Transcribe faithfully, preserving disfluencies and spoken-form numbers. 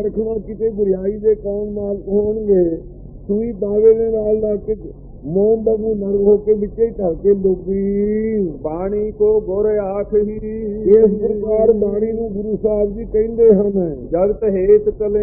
ਪਰਖਣਾ ਕਿਤੇ ਬੁਰਾਈ ਦੇ ਕੌਣ ਮਾਲਕ ਹੋਣਗੇ। ਸੂਈ ਦਾਵੇ ਦੇ ਨਾਲ ਲਾ ਕੇ ਮੋਮ ਵਾਂਗੂ ਨਰ ਹੋ ਕੇ ਵਿੱਚੇ ਢਲ ਕੇ ਲੋਕੀ ਬਾਣੀ ਕੋ ਗੁਰ ਆਖਹੀ। ਇਸ ਪ੍ਰਕਾਰ ਬਾਣੀ ਨੂੰ ਗੁਰੂ ਸਾਹਿਬ ਜੀ ਕਹਿੰਦੇ ਹਨ। ਜਗਤ ਹੇਤ ਕਲੇ